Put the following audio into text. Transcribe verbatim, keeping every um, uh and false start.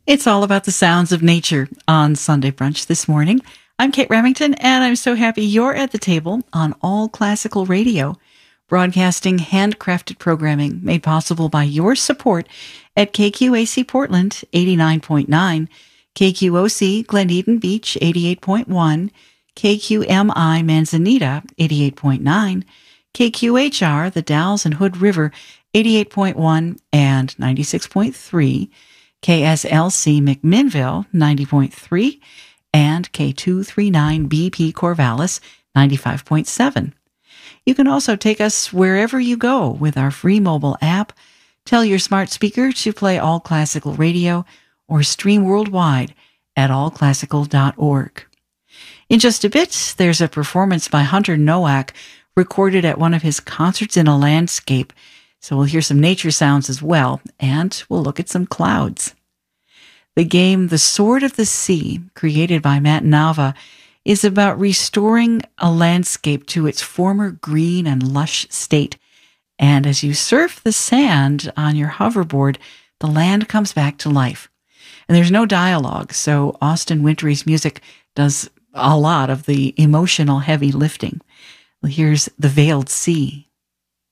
It's all about the sounds of nature on Sunday Brunch this morning. I'm Kate Remington, and I'm so happy you're at the table on All Classical Radio, broadcasting handcrafted programming made possible by your support at K Q A C Portland eighty-nine point nine, K Q O C Glen Eden Beach eighty-eight point one, K Q M I Manzanita eighty-eight point nine, K Q H R the Dalles and Hood River eighty-eight point one and ninety-six point three, K S L C McMinnville ninety point three, and K two thirty-nine B P Corvallis ninety-five point seven. You can also take us wherever you go with our free mobile app. Tell your smart speaker to play All Classical Radio or stream worldwide at all classical dot org. In just a bit, there's a performance by Hunter Nowak recorded at one of his concerts in a landscape. So we'll hear some nature sounds as well, and we'll look at some clouds. The game The Sword of the Sea, created by Matt Nava, is about restoring a landscape to its former green and lush state. And as you surf the sand on your hoverboard, the land comes back to life. And there's no dialogue, so Austin Wintory's music does a lot of the emotional heavy lifting. Well, here's The Veiled Sea.